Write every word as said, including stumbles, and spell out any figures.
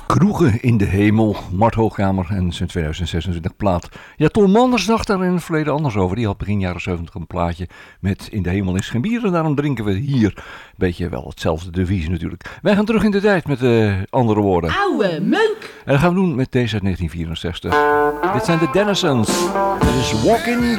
Kroegen in de hemel, Mart Hoogkamer en zijn tweeduizend zesentwintig plaat. Ja, Ton Manders dacht daar in het verleden anders over. Die had begin jaren zeventig een plaatje met In de hemel is geen bier en daarom drinken we hier. Beetje wel hetzelfde devies natuurlijk. Wij gaan terug in de tijd met uh, andere woorden. Oude meuk! En dat gaan we doen met deze uit negentien vierenzestig. Dit zijn de Dennisons. Dit is Walking